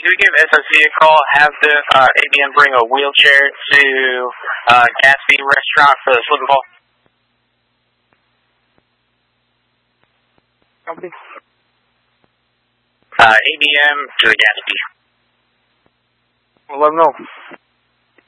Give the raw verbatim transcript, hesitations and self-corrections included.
could we give S O C a call, have the uh, A B M bring a wheelchair to uh, Gatsby Restaurant for the football? Copy. Uh, A B M to the Gatsby. Well, let them know.